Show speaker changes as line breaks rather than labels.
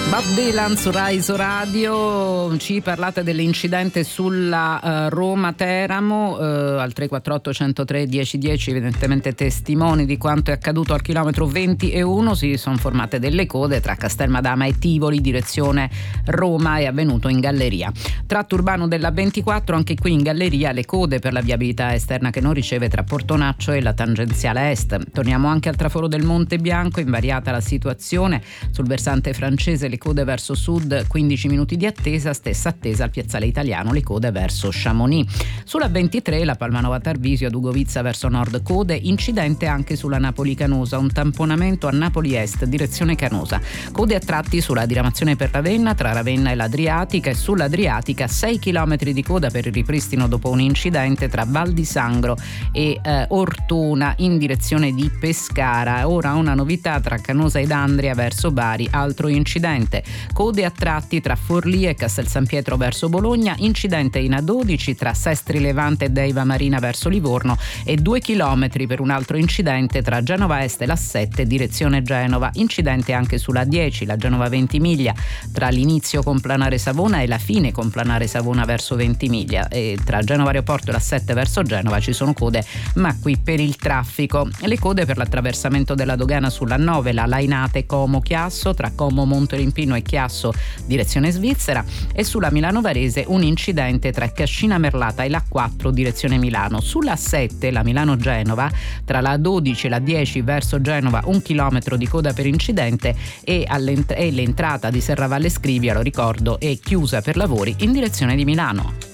Bob Dylan su Rai Radio. Ci parlate dell'incidente sulla Roma-Teramo al 348 103 1010, evidentemente testimoni di quanto è accaduto al chilometro 20 e 1. Si sono formate delle code tra Castelmadama e Tivoli direzione Roma, è avvenuto in galleria. Tratto urbano della 24, anche qui in galleria le code per la viabilità esterna che non riceve tra Portonaccio e la tangenziale est. Torniamo anche al traforo del Monte Bianco, invariata la situazione sul versante francese, le code verso sud, 15 minuti di attesa, stessa attesa al piazzale Italiano, le code verso Chamonix. Sulla 23 la Palmanova Tarvisio, Dugovizza verso nord code, incidente anche sulla Napoli Canosa, un tamponamento a Napoli Est direzione Canosa, code a tratti sulla diramazione per Ravenna tra Ravenna e l'Adriatica, e sull'Adriatica 6 km di coda per il ripristino dopo un incidente tra Val di Sangro e Ortona in direzione di Pescara. Ora una novità tra Canosa ed Andria verso Bari, altro incidente. Code a tratti tra Forlì e Castel San Pietro verso Bologna, incidente in A12 tra Sestri Levante e Deiva Marina verso Livorno, e 2 chilometri per un altro incidente tra Genova Est e la 7 direzione Genova. Incidente anche sulla 10, la Genova Ventimiglia, tra l'inizio con Planare Savona e la fine con Planare Savona verso Ventimiglia, e tra Genova Aeroporto e la 7 verso Genova ci sono code, ma qui per il traffico. Le code per l'attraversamento della dogana sulla 9, la Lainate Como Chiasso tra Como Monte e Chiasso direzione Svizzera, e sulla Milano Varese un incidente tra Cascina Merlata e la 4 direzione Milano. Sulla 7 la Milano Genova tra la 12 e la 10 verso Genova 1 chilometro di coda per incidente, e l'entrata di Serravalle Scrivia, lo ricordo, è chiusa per lavori in direzione di Milano.